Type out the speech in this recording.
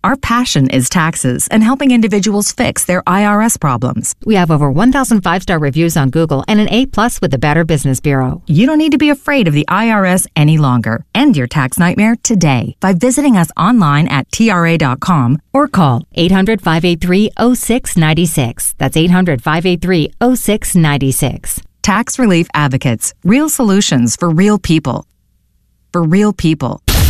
Our passion is taxes and helping individuals fix their IRS problems. We have over 1,000 5-star reviews on Google and an A+ with the Better Business Bureau. You don't need to be afraid of the IRS any longer. End your tax nightmare today by visiting us online at TRA.com or call 800-583-0696. That's 800-583-0696. Tax Relief Advocates. Real solutions for real people. For real people.